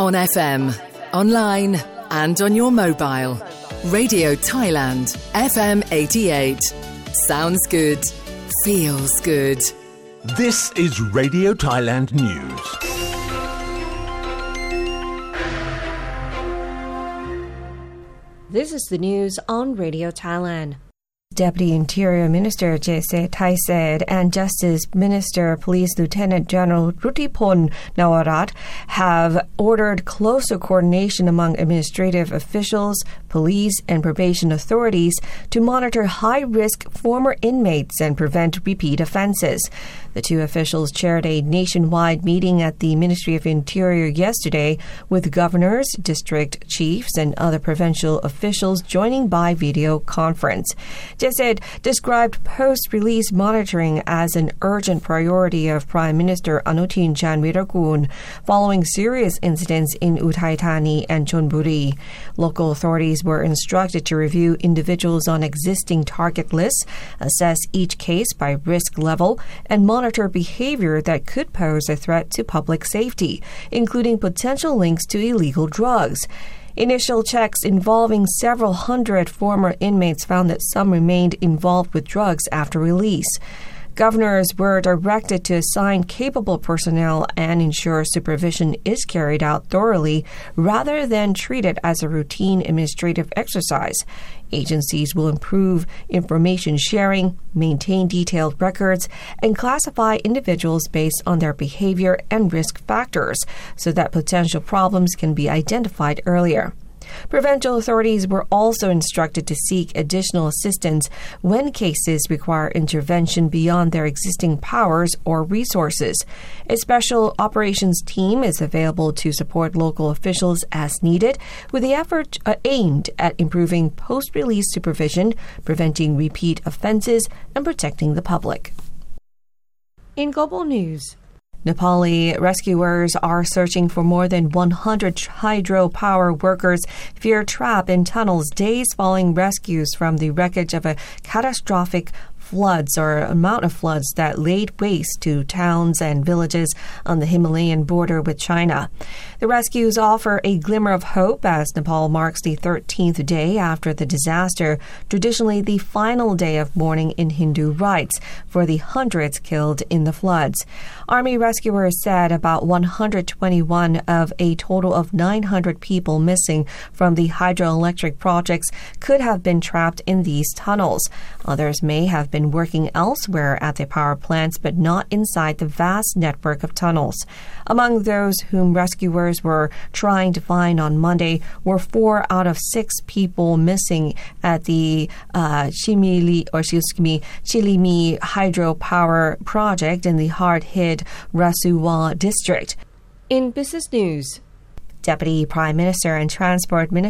On FM, online and on your mobile. Radio Thailand, FM 88. Sounds good. Feels good. This is Radio Thailand News. This is the news on Radio Thailand. Deputy Interior Minister J.C. Thaisaid and Justice Minister Police Lieutenant General Ruttipon Nawarat have ordered closer coordination among administrative officials, police and probation authorities to monitor high-risk former inmates and prevent repeat offences. The two officials chaired a nationwide meeting at the Ministry of Interior yesterday with governors, district chiefs and other provincial officials joining by video conference. Jesed described post-release monitoring as an urgent priority of Prime Minister Anutin Charnvirakul following serious incidents in Uthai Thani and Chonburi. Local authorities were instructed to review individuals on existing target lists, assess each case by risk level, and monitor behavior that could pose a threat to public safety, including potential links to illegal drugs. Initial checks involving several hundred former inmates found that some remained involved with drugs after release. Governors were directed to assign capable personnel and ensure supervision is carried out thoroughly rather than treat it as a routine administrative exercise. Agencies will improve information sharing, maintain detailed records, and classify individuals based on their behavior and risk factors so that potential problems can be identified earlier. Provincial authorities were also instructed to seek additional assistance when cases require intervention beyond their existing powers or resources. A special operations team is available to support local officials as needed, with the effort aimed at improving post-release supervision, preventing repeat offenses, and protecting the public. In global news, Nepali rescuers are searching for more than 100 hydropower workers fear trapped in tunnels days following rescues from the wreckage of a catastrophic floods or amount of floods that laid waste to towns and villages on the Himalayan border with China. The rescues offer a glimmer of hope as Nepal marks the 13th day after the disaster, traditionally the final day of mourning in Hindu rites for the hundreds killed in the floods. Army rescuers said about 121 of a total of 900 people missing from the hydroelectric projects could have been trapped in these tunnels. Others may have been working elsewhere at the power plants but not inside the vast network of tunnels. Among those whom rescuers were trying to find on Monday were 4 out of 6 people missing at the Chilimi hydropower project in the hard-hit Rasuwa district. In business news, Deputy Prime Minister and Transport Minister